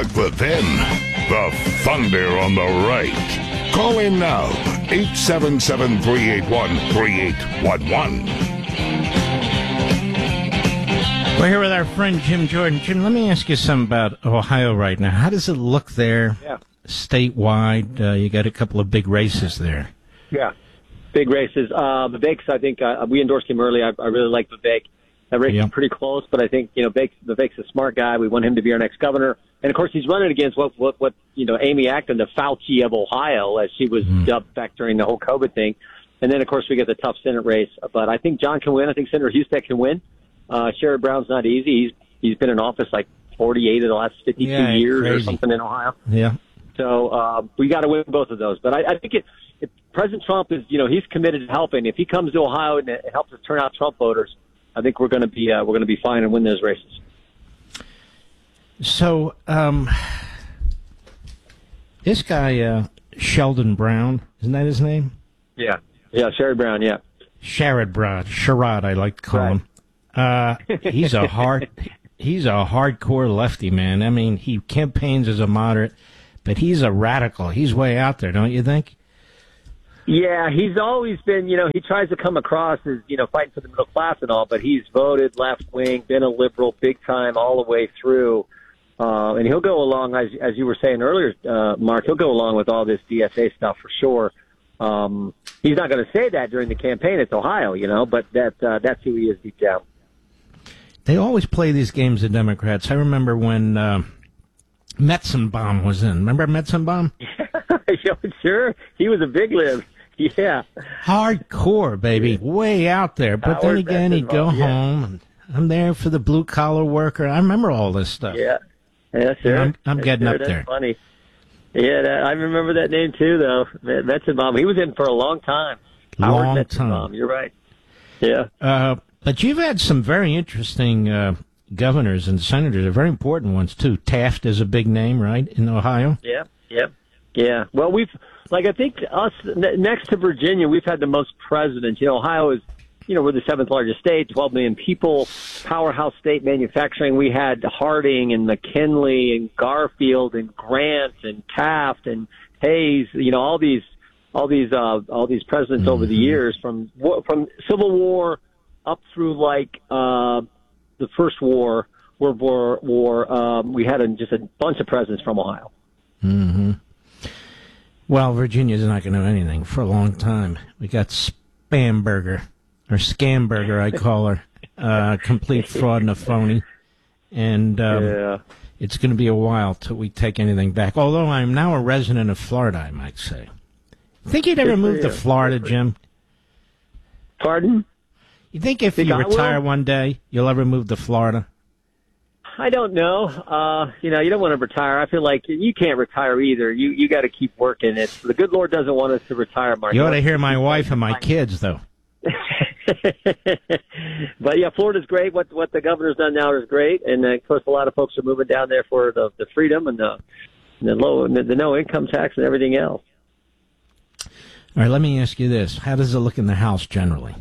Doug within, the thunder on the right. Call in now, 877-381-3811. We're here with our friend Jim Jordan. Jim, let me ask you something about Ohio right now. How does it look there statewide? You got a couple of big races there. Yeah, big races. Vivek's, I think, we endorsed him early. I really like Vivek. That race is pretty close, but I think, Vivek's a smart guy. We want him to be our next governor. And, of course, he's running against what Amy Acton, the Fauci of Ohio, as she was dubbed back during the whole COVID thing. And then, of course, we get the tough Senate race. But I think John can win. I think Senator Hustek can win. Sherrod Brown's not easy. He's been in office like 48 of the last 52 years crazy. Or something in Ohio. Yeah. So we got to win both of those. But I think if President Trump is, he's committed to helping. If he comes to Ohio and helps us turn out Trump voters, I think we're going to be fine and win those races. So this guy Sheldon Brown, isn't that his name? Yeah, Sherrod Brown. Yeah, Sherrod Brown, Sherrod, I like to call him. He's a hardcore lefty, man. I mean, he campaigns as a moderate, but he's a radical. He's way out there, don't you think? Yeah, he's always been, he tries to come across as, fighting for the middle class and all, but he's voted left wing, been a liberal big time all the way through. And he'll go along, as you were saying earlier, Mark, he'll go along with all this DSA stuff for sure. He's not going to say that during the campaign. It's Ohio, but that's who he is deep down. They always play these games, the Democrats. I remember when Metzenbaum was in. Remember Metzenbaum? Yeah, sure. He was a big live. Yeah. Hardcore, baby. Way out there. But then again, he'd go home, and I'm there for the blue-collar worker. I remember all this stuff. Yeah. Yeah, sure. I'm getting up there. That's funny. Yeah, I remember that name, too, though. Metzenbaum. He was in for a long time. Long time. You're right. Yeah. But you've had some very interesting governors and senators, very important ones, too. Taft is a big name, right, in Ohio? Yeah. Well, I think us, next to Virginia, we've had the most presidents. Ohio is, we're the seventh largest state, 12 million people, powerhouse state manufacturing. We had Harding and McKinley and Garfield and Grant and Taft and Hayes, all these presidents over the years from Civil War up through the first World War. We had just a bunch of presidents from Ohio. Mm-hmm. Well, Virginia's not going to do anything for a long time. We got Spamberger, or Scamberger, I call her, complete fraud and a phony. And it's going to be a while till we take anything back. Although I'm now a resident of Florida, I might say. Think you'd ever move to Florida, Jim? Pardon? You think if you retire one day, you'll ever move to Florida? I don't know. You don't want to retire. I feel like you can't retire either. You got to keep working. The good Lord doesn't want us to retire, Mark. You ought to hear my wife and my kids, though. But yeah, Florida's great. What the governor's done now is great, and of course, a lot of folks are moving down there for the freedom and the no income tax and everything else. All right, let me ask you this: how does it look in the House generally?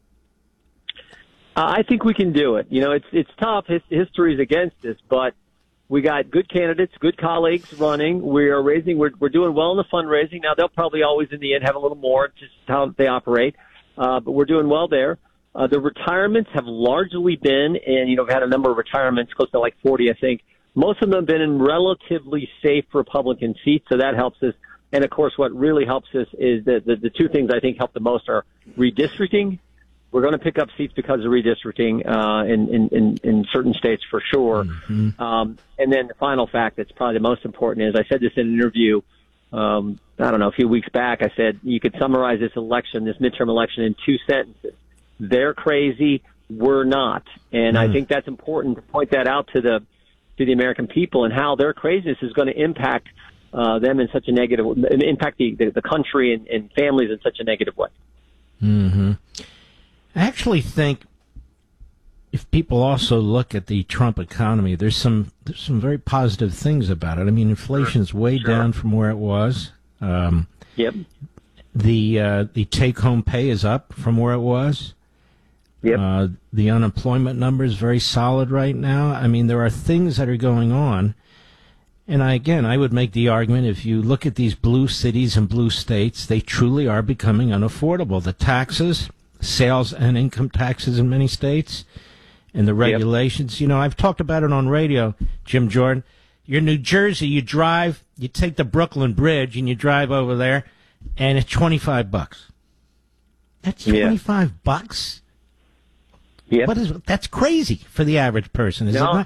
I think we can do it. It's tough. History's against us, but we got good candidates, good colleagues running. We're doing well in the fundraising. Now, they'll probably always, in the end, have a little more, just how they operate. But we're doing well there. The retirements have largely been, and, we've had a number of retirements, close to 40, I think. Most of them have been in relatively safe Republican seats, so that helps us. And, of course, what really helps us is the two things I think help the most are redistricting. We're going to pick up seats because of redistricting in certain states for sure. Mm-hmm. And then the final fact that's probably the most important is, I said this in an interview, I don't know, a few weeks back. I said you could summarize this midterm election in two sentences. They're crazy. We're not. And I think that's important to point that out to the American people and how their craziness is going to impact them in such a negative, impact the country and families in such a negative way. Mm-hmm. I actually think if people also look at the Trump economy, there's some very positive things about it. I mean, inflation's way down from where it was. Yep. The take-home pay is up from where it was. Yep. The unemployment number is very solid right now. I mean, there are things that are going on. And I would make the argument, if you look at these blue cities and blue states, they truly are becoming unaffordable. The taxes, sales and income taxes in many states, and the regulations. Yep. I've talked about it on radio, Jim Jordan. You're in New Jersey, you take the Brooklyn Bridge and you drive over there, and it's $25. That's $25? Yeah. That's crazy for the average person, is it not?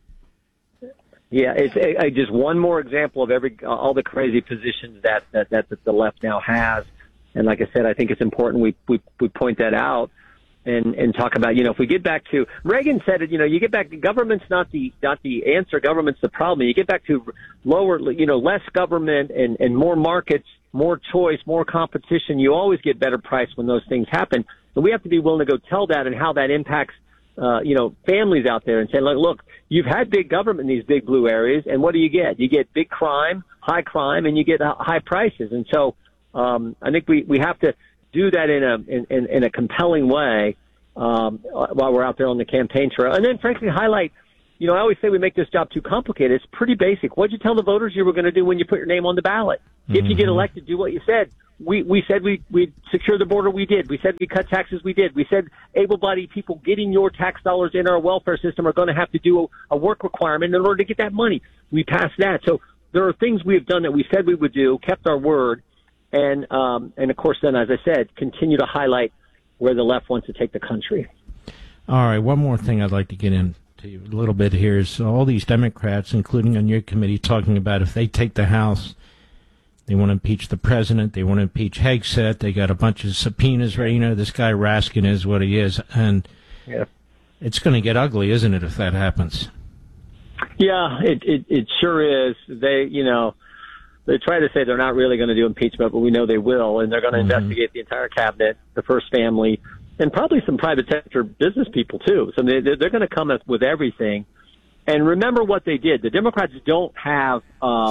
Yeah, it's just one more example of all the crazy positions that the left now has. And like I said, I think it's important we point that out and talk about, if we get back to, Reagan said it, you get back to government's not the answer, government's the problem. You get back to less government and more markets, more choice, more competition. You always get better price when those things happen. And we have to be willing to go tell that and how that impacts families out there and say, look, you've had big government in these big blue areas, and what do you get? You get big crime, high crime, and you get high prices. And so I think we have to do that in a compelling way while we're out there on the campaign trail. And then, frankly, highlight, I always say we make this job too complicated. It's pretty basic. What did you tell the voters you were going to do when you put your name on the ballot? If you get elected, do what you said. We said we'd secure the border. We did. We said we cut taxes. We did. We said able-bodied people getting your tax dollars in our welfare system are going to have to do a work requirement in order to get that money. We passed that. So there are things we have done that we said we would do, kept our word, and of course then, as I said, continue to highlight where the left wants to take the country. All right. One more thing I'd like to get into a little bit here is all these Democrats, including on your committee, talking about if they take the House, they want to impeach the president. They want to impeach Hegseth. They got a bunch of subpoenas ready. This guy Raskin is what he is. And it's going to get ugly, isn't it, if that happens? Yeah, it sure is. They try to say they're not really going to do impeachment, but we know they will. And they're going to investigate the entire cabinet, the first family, and probably some private sector business people, too. So they're going to come up with everything. And remember what they did. The Democrats don't have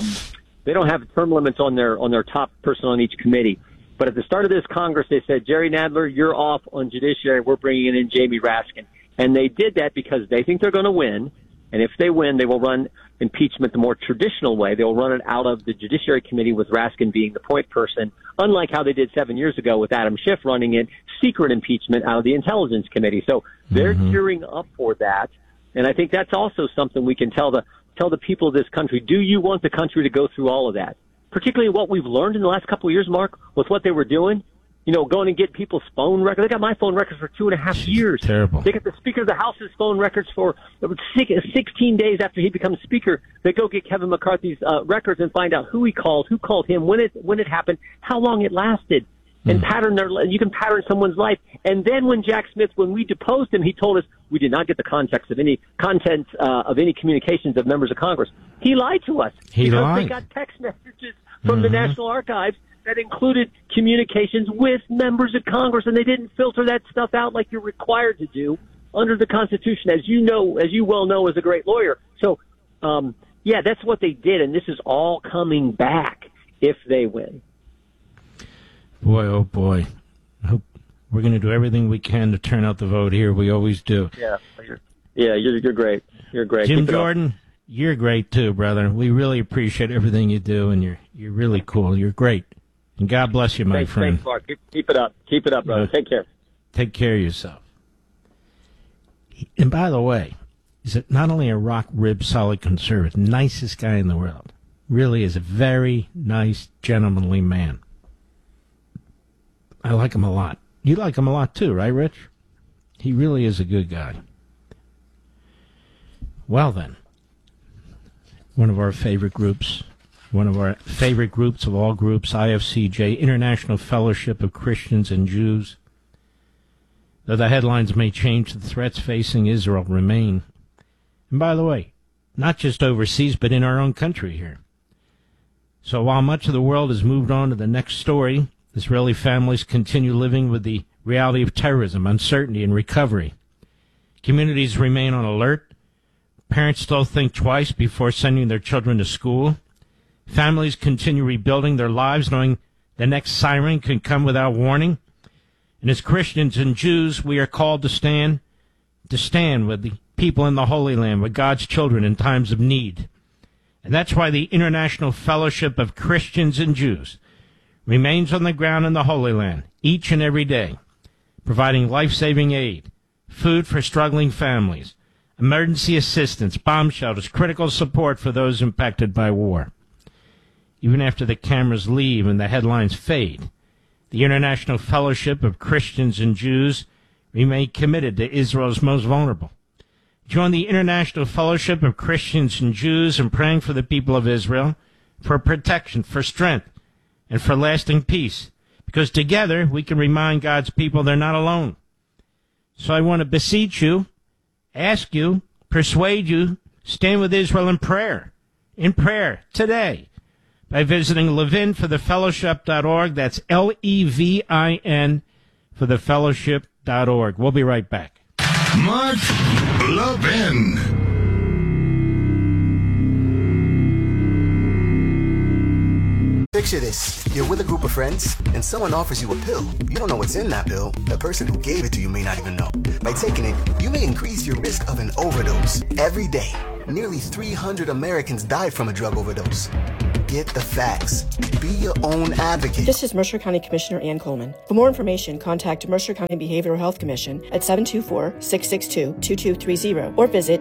term limits on their top person on each committee. But at the start of this Congress, they said, Jerry Nadler, you're off on judiciary. We're bringing in Jamie Raskin. And they did that because they think they're going to win. And if they win, they will run impeachment the more traditional way. They'll run it out of the Judiciary Committee with Raskin being the point person, unlike how they did 7 years ago with Adam Schiff running it, secret impeachment out of the Intelligence Committee. So they're gearing up for that. And I think that's also something we can tell the people of this country. Do you want the country to go through all of that? Particularly what we've learned in the last couple of years, Mark, with what they were doing. Going and get people's phone records. They got my phone records for 2.5 years. Terrible. They got the Speaker of the House's phone records for 16 days after he becomes Speaker. They go get Kevin McCarthy's records and find out who he called, who called him, when it happened, how long it lasted, and you can pattern someone's life. And then when Jack Smith, when we deposed him, he told us we did not get the context of any content of any communications of members of Congress. He lied to us. He lied. They got text messages from the National Archives that included communications with members of Congress, and they didn't filter that stuff out like you're required to do under the Constitution, as you well know as a great lawyer. So, that's what they did, and this is all coming back if they win. Boy, oh boy. I hope we're going to do everything we can to turn out the vote here. We always do. You're great. You're great. Jim Jordan, you're great too, brother. We really appreciate everything you do, and you're really cool. You're great. And God bless you, my friend. Thanks, Mark. Keep it up. Keep it up, brother. Take care. Take care of yourself. And by the way, he's not only a rock rib solid conservative, nicest guy in the world. Really is a very nice, gentlemanly man. I like him a lot. You like him a lot too, right, Rich? He really is a good guy. Well then, one of our favorite groups of all groups, IFCJ, International Fellowship of Christians and Jews. Though the headlines may change, the threats facing Israel remain. And by the way, not just overseas, but in our own country here. So while much of the world has moved on to the next story, Israeli families continue living with the reality of terrorism, uncertainty, and recovery. Communities remain on alert. Parents still think twice before sending their children to school. Families continue rebuilding their lives, knowing the next siren can come without warning. And as Christians and Jews, we are called to stand with the people in the Holy Land, with God's children in times of need. And that's why the International Fellowship of Christians and Jews remains on the ground in the Holy Land each and every day, providing life-saving aid, food for struggling families, emergency assistance, bomb shelters, critical support for those impacted by war. Even after the cameras leave and the headlines fade, the International Fellowship of Christians and Jews remain committed to Israel's most vulnerable. Join the International Fellowship of Christians and Jews in praying for the people of Israel, for protection, for strength, and for lasting peace, because together we can remind God's people they're not alone. So I want to beseech you, ask you, persuade you, stand with Israel in prayer today, by visiting levinforthefellowship.org. That's Levin for thefellowship.org. We'll be right back. Mark Levin. Picture this. You're with a group of friends, and someone offers you a pill. You don't know what's in that pill. The person who gave it to you may not even know. By taking it, you may increase your risk of an overdose. Every day, nearly 300 Americans die from a drug overdose. Get the facts. Be your own advocate. This is Mercer County Commissioner Ann Coleman. For more information, contact Mercer County Behavioral Health Commission at 724-662-2230 or visit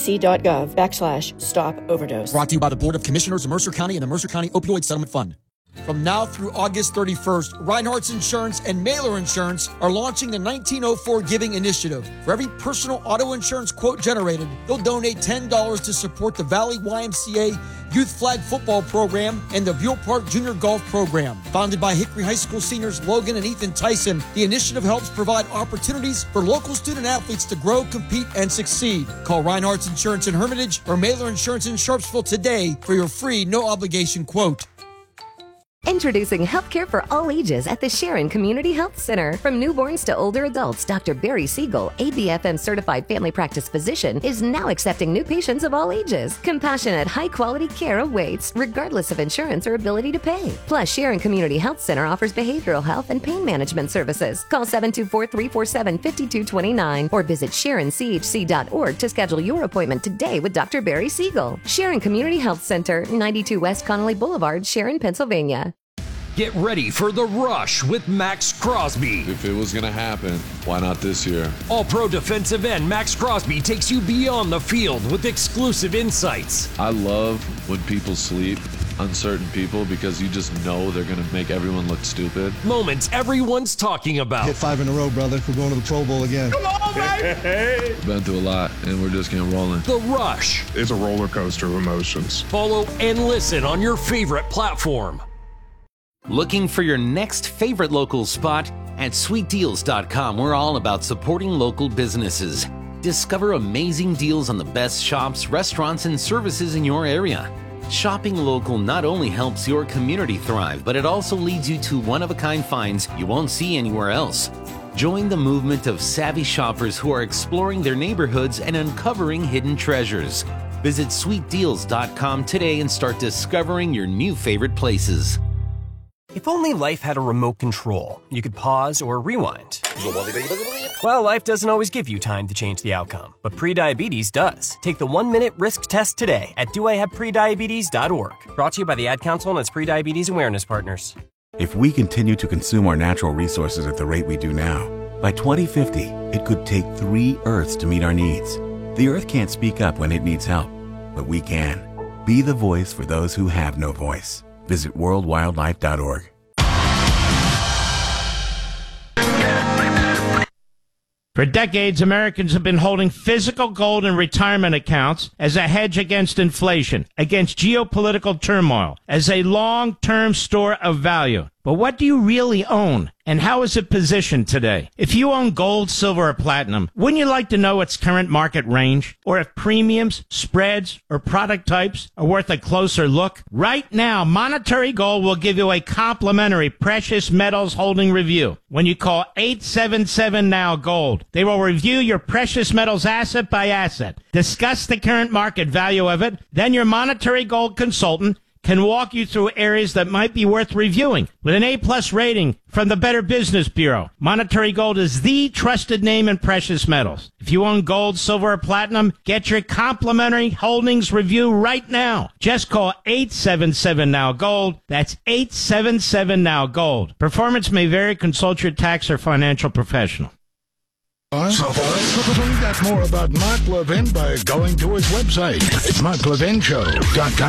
cdc.gov/stop overdose. Brought to you by the Board of Commissioners of Mercer County and the Mercer County Opioid Settlement Fund. From now through August 31st, Reinhardt's Insurance and Mailer Insurance are launching the 1904 Giving Initiative. For every personal auto insurance quote generated, they'll donate $10 to support the Valley YMCA Youth Flag Football Program and the Buell Park Junior Golf Program. Founded by Hickory High School seniors Logan and Ethan Tyson, the initiative helps provide opportunities for local student athletes to grow, compete, and succeed. Call Reinhardt's Insurance in Hermitage or Mailer Insurance in Sharpsville today for your free, no-obligation quote. Introducing healthcare for all ages at the Sharon Community Health Center. From newborns to older adults, Dr. Barry Siegel, ABFM certified family practice physician, is now accepting new patients of all ages. Compassionate, high-quality care awaits, regardless of insurance or ability to pay. Plus, Sharon Community Health Center offers behavioral health and pain management services. Call 724-347-5229 or visit SharonCHC.org to schedule your appointment today with Dr. Barry Siegel. Sharon Community Health Center, 92 West Connolly Boulevard, Sharon, Pennsylvania. Get ready for The Rush with Max Crosby. If it was going to happen, why not this year? All-pro defensive end Max Crosby takes you beyond the field with exclusive insights. I love when people sleep on certain people because you just know they're going to make everyone look stupid. Moments everyone's talking about. Hit 5 in a row, brother. We're going to the Pro Bowl again. Come on, baby! Been through a lot, and we're just getting rolling. The Rush. It's a roller coaster of emotions. Follow and listen on your favorite platform. Looking for your next favorite local spot? At sweetdeals.com, we're all about supporting local businesses. Discover amazing deals on the best shops, restaurants, and services in your area. Shopping local not only helps your community thrive, but it also leads you to one-of-a-kind finds you won't see anywhere else. Join the movement of savvy shoppers who are exploring their neighborhoods and uncovering hidden treasures. Visit sweetdeals.com today and start discovering your new favorite places. If only life had a remote control, you could pause or rewind. Well, life doesn't always give you time to change the outcome, but prediabetes does. Take the 1-minute risk test today at doihaveprediabetes.org. Brought to you by the Ad Council and its Prediabetes Awareness Partners. If we continue to consume our natural resources at the rate we do now, by 2050, it could take 3 Earths to meet our needs. The Earth can't speak up when it needs help, but we can. Be the voice for those who have no voice. Visit worldwildlife.org. For decades, Americans have been holding physical gold in retirement accounts as a hedge against inflation, against geopolitical turmoil, as a long-term store of value. But what do you really own, and how is it positioned today? If you own gold, silver, or platinum, wouldn't you like to know its current market range? Or if premiums, spreads, or product types are worth a closer look? Right now, Monetary Gold will give you a complimentary precious metals holding review when you call 877-NOW-GOLD. They will review your precious metals asset by asset, discuss the current market value of it, then your Monetary Gold consultant can walk you through areas that might be worth reviewing. With an A-plus rating from the Better Business Bureau, Monetary Gold is the trusted name in precious metals. If you own gold, silver, or platinum, get your complimentary holdings review right now. Just call 877-NOW-GOLD. That's 877-NOW-GOLD. Performance may vary. Consult your tax or financial professional. Find out more about Mark Levin by going to his website, marklevinshow.com.